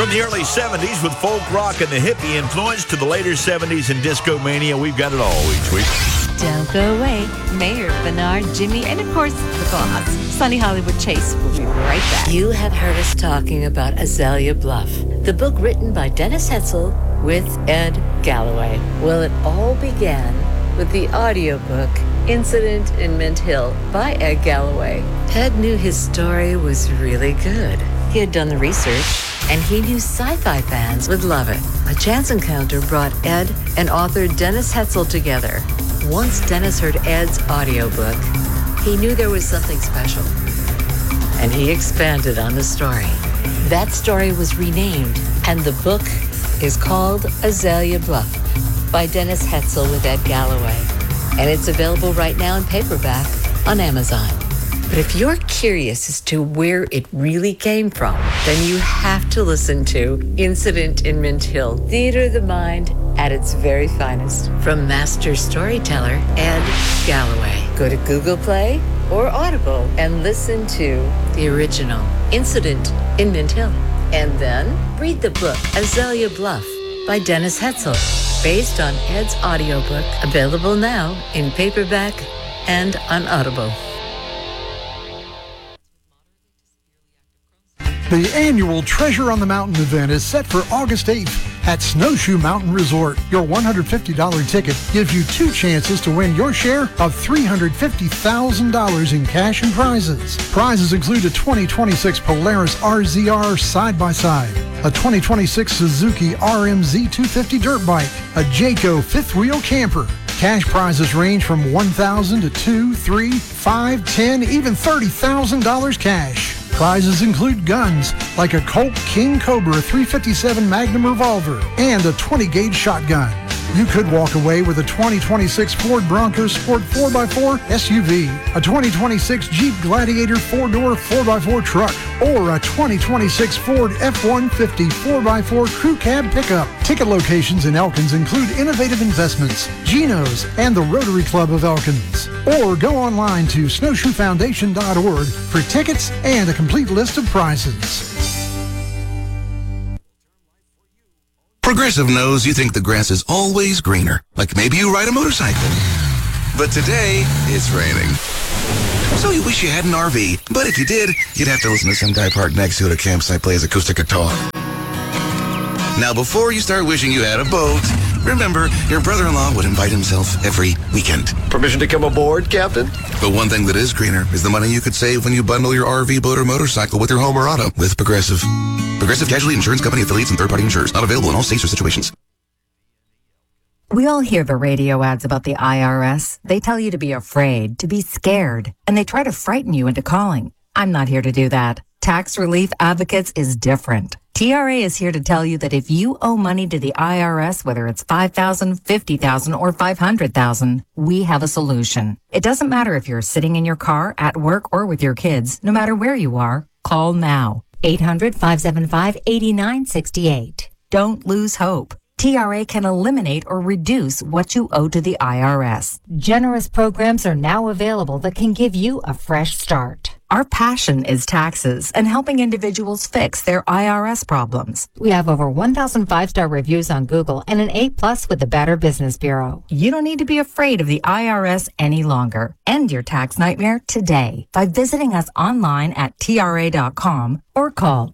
From the early 70s with folk rock and the hippie influence to the later 70s and disco mania, we've got it all each week. Don't go away. Mayor, Bernard, Jimmy, and of course, the boss, Sonny Hollywood Chase, will be right back. You have heard us talking about Azalea Bluff, the book written by Dennis Hetzel with Ed Galloway. Well, it all began with the audiobook Incident in Mint Hill by Ed Galloway. Ed knew his story was really good. He had done the research, and he knew sci-fi fans would love it. A chance encounter brought Ed and author Dennis Hetzel together. Once Dennis heard Ed's audiobook, he knew there was something special, and he expanded on the story. That story was renamed, and the book is called Azalea Bluff by Dennis Hetzel with Ed Galloway, and it's available right now in paperback on Amazon. But if you're curious as to where it really came from, then you have to listen to Incident in Mint Hill, Theater of the Mind at its very finest, from master storyteller Ed Galloway. Go to Google Play or Audible and listen to the original Incident in Mint Hill. And then read the book Azalea Bluff by Dennis Hetzel, based on Ed's audiobook, available now in paperback and on Audible. The annual Treasure on the Mountain event is set for August 8th at Snowshoe Mountain Resort. Your $150 ticket gives you 2 chances to win your share of $350,000 in cash and prizes. Prizes include a 2026 Polaris RZR side-by-side, a 2026 Suzuki RMZ 250 dirt bike, a Jayco 5th wheel camper. Cash prizes range from $1,000 to $2,000, $3,000, $5,000, $10,000, even $30,000 cash. Prizes include guns like a Colt King Cobra 357 Magnum revolver and a 20-gauge shotgun. You could walk away with a 2026 Ford Bronco Sport 4x4 SUV, a 2026 Jeep Gladiator 4-door 4x4 truck, or a 2026 Ford F-150 4x4 crew cab pickup. Ticket locations in Elkins include Innovative Investments, Geno's, and the Rotary Club of Elkins. Or go online to snowshoefoundation.org for tickets and a complete list of prizes. Progressive knows you think the grass is always greener, like maybe you ride a motorcycle. But today, it's raining. So you wish you had an RV, but if you did, you'd have to listen to some guy parked next to it at a campsite plays acoustic guitar. Now, before you start wishing you had a boat, remember, your brother-in-law would invite himself every weekend. Permission to come aboard, Captain? But one thing that is greener is the money you could save when you bundle your RV, boat, or motorcycle with your home or auto with Progressive. Progressive Casualty Insurance Company affiliates and third-party insurers. Not available in all states or situations. We all hear the radio ads about the IRS. They tell you to be afraid, to be scared, and they try to frighten you into calling. I'm not here to do that. Tax Relief Advocates is different. TRA is here to tell you that if you owe money to the IRS, whether it's $5,000, $50,000, or $500,000, we have a solution. It doesn't matter if you're sitting in your car, at work, or with your kids. No matter where you are, call now. 800-575-8968. Don't lose hope. TRA can eliminate or reduce what you owe to the IRS. Generous programs are now available that can give you a fresh start. Our passion is taxes and helping individuals fix their IRS problems. We have over 1,000 5-star reviews on Google and an A+ with the Better Business Bureau. You don't need to be afraid of the IRS any longer. End your tax nightmare today by visiting us online at TRA.com or call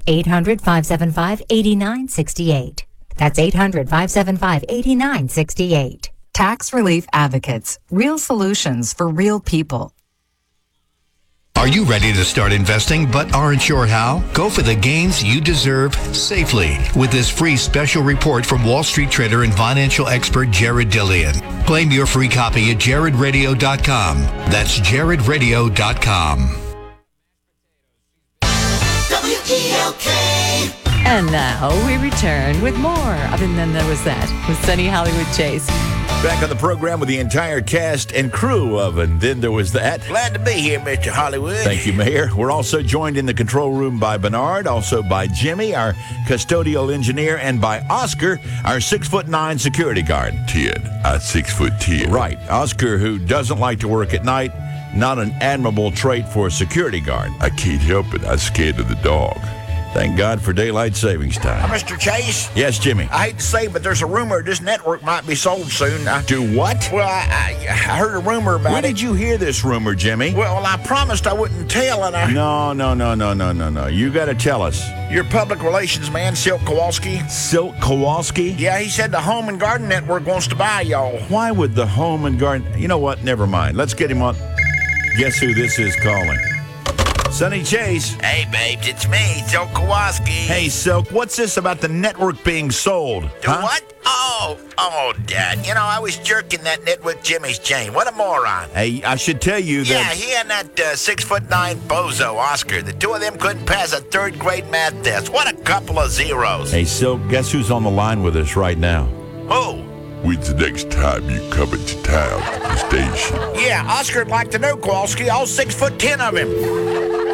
800-575-8968. That's 800-575-8968. Tax Relief Advocates. Real solutions for real people. Are you ready to start investing but aren't sure how? Go for the gains you deserve safely with this free special report from Wall Street trader and financial expert Jared Dillian. Claim your free copy at jaredradio.com. That's jaredradio.com. WELK. And now we return with more of And Then There Was That with Sonny Hollywood Chase. Back on the program with the entire cast and crew of And Then There Was That. Glad to be here, Mr. Hollywood. Thank you, Mayor. We're also joined in the control room by Bernard, also by Jimmy, our custodial engineer, and by Oscar, our 6'9" security guard. 10. I'm 6'10". Right. Oscar, who doesn't like to work at night, not an admirable trait for a security guard. I can't help it. I'm scared of the dog. Thank God for daylight savings time. Mr. Chase? Yes, Jimmy. I hate to say, but there's a rumor this network might be sold soon. Do what? Well, I heard a rumor about Where it. did you hear this rumor, Jimmy? Well, I promised I wouldn't tell, and I... No. You got to tell us. Your public relations man, Silk Kowalski. Silk Kowalski? Yeah, he said the Home and Garden Network wants to buy y'all. Why would the Home and Garden... You know what? Never mind. Let's get him on. Guess who this is calling? Sonny Chase. Hey, babes, it's me, Silk Kowalski. Hey, Silk, what's this about the network being sold? What? Oh, Dad. You know, I was jerking that nitwit Jimmy's chain. What a moron. Hey, I should tell you that... Yeah, he and that 6'9" bozo, Oscar. The two of them couldn't pass a third-grade math test. What a couple of zeros. Hey, Silk, guess who's on the line with us right now? Who? When's the next time you come into town, the station? Yeah, Oscar'd like to know, Kowalski. All 6'10" of him.